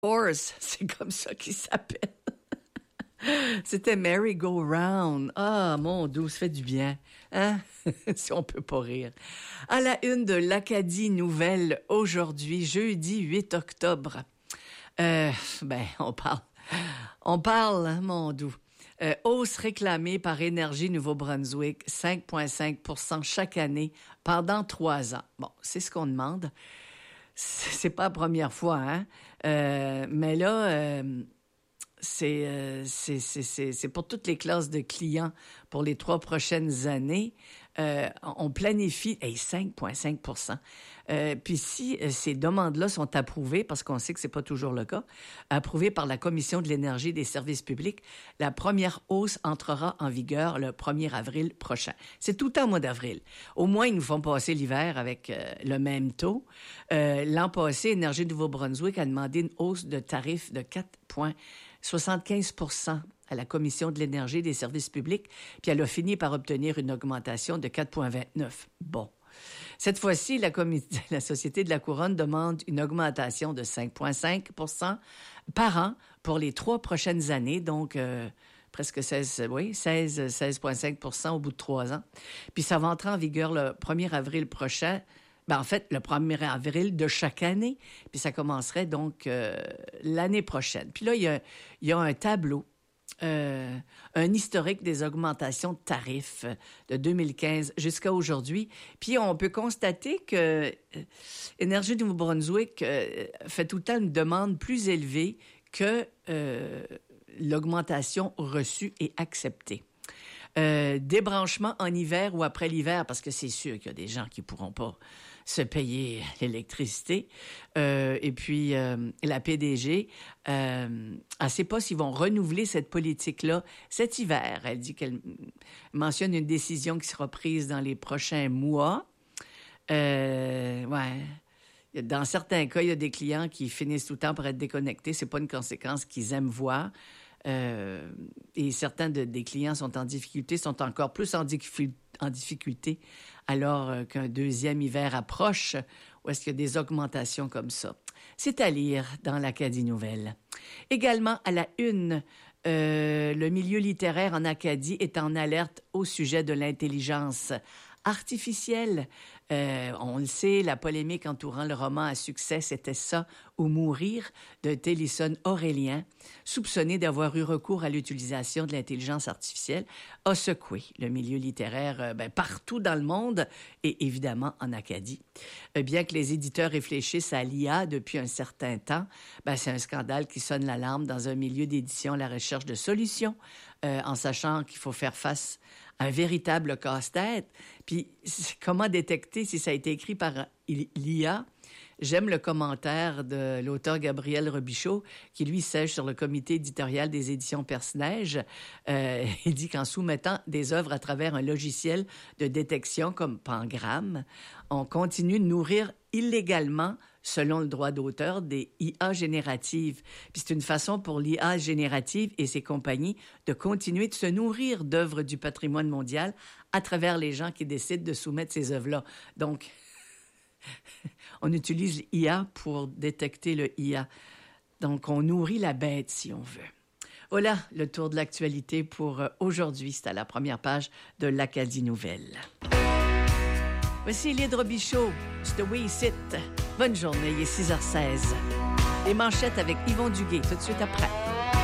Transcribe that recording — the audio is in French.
Horse, c'est comme ça qu'il s'appelle. C'était Merry Go Round. Ah, mon Dieu, ça fait du bien. Hein? Si on peut pas rire. À la une de l'Acadie Nouvelle aujourd'hui, jeudi 8 octobre. On parle, hein, mon doux. Hausse réclamée par Énergie Nouveau-Brunswick, 5,5 % chaque année pendant 3 ans. Bon, c'est ce qu'on demande. C'est pas la première fois, hein? Mais là, c'est pour toutes les classes de clients pour les 3 prochaines années. On planifie 5,5 %. Puis si ces demandes-là sont approuvées, parce qu'on sait que c'est pas toujours le cas, approuvées par la Commission de l'énergie et des services publics, la première hausse entrera en vigueur le 1er avril prochain. C'est tout le temps au mois d'avril. Au moins, ils nous font passer l'hiver avec le même taux. L'an passé, Énergie Nouveau-Brunswick a demandé une hausse de tarif de 4,75 % à la Commission de l'énergie et des services publics, puis elle a fini par obtenir une augmentation de 4,29 %. Bon. Cette fois-ci, la Société de la Couronne demande une augmentation de 5,5 % par an pour les 3 prochaines années, donc presque 16,5 % au bout de 3 ans. Puis ça va entrer en vigueur le 1er avril prochain. En fait, le 1er avril de chaque année, puis ça commencerait donc l'année prochaine. Puis là, il y a un tableau, un historique des augmentations de tarifs de 2015 jusqu'à aujourd'hui. Puis on peut constater que Énergie du Nouveau-Brunswick fait tout le temps une demande plus élevée que l'augmentation reçue et acceptée. Débranchement en hiver ou après l'hiver, parce que c'est sûr qu'il y a des gens qui pourront pas se payer l'électricité. Et puis, la PDG, elle sait pas s'ils vont renouveler cette politique-là cet hiver. Elle dit qu'elle mentionne une décision qui sera prise dans les prochains mois. Ouais. Dans certains cas, il y a des clients qui finissent tout le temps par être déconnectés. C'est pas une conséquence qu'ils aiment voir. Et certains des clients sont en difficulté, sont encore plus en difficulté alors qu'un deuxième hiver approche, où est-ce qu'il y a des augmentations comme ça. C'est à lire dans l'Acadie Nouvelle. Également à la une, le milieu littéraire en Acadie est en alerte au sujet de l'intelligence artificielle. On le sait, la polémique entourant le roman à succès, c'était Ça ou mourir de Télisson Aurélien, soupçonné d'avoir eu recours à l'utilisation de l'intelligence artificielle, a secoué le milieu littéraire partout dans le monde et évidemment en Acadie. Bien que les éditeurs réfléchissent à l'IA depuis un certain temps, c'est un scandale qui sonne l'alarme dans un milieu d'édition à la recherche de solutions, en sachant qu'il faut faire face à un véritable casse-tête. Puis comment détecter si ça a été écrit par l'IA? J'aime le commentaire de l'auteur Gabriel Robichaud, qui, lui, siège sur le comité éditorial des éditions Perce-Neige. Il dit qu'en soumettant des œuvres à travers un logiciel de détection comme Pangram, on continue de nourrir illégalement, selon le droit d'auteur, des IA génératives. Puis c'est une façon pour l'IA générative et ses compagnies de continuer de se nourrir d'œuvres du patrimoine mondial à travers les gens qui décident de soumettre ces œuvres-là. Donc, on utilise l'IA pour détecter le IA. Donc, on nourrit la bête, si on veut. Voilà le tour de l'actualité pour aujourd'hui. C'est à la première page de l'Acadie Nouvelle. Voici Lyd Robichaud, c'est The Way Sit. Bonne journée, il est 6h16. Les manchettes avec Yvon Duguay, tout de suite après.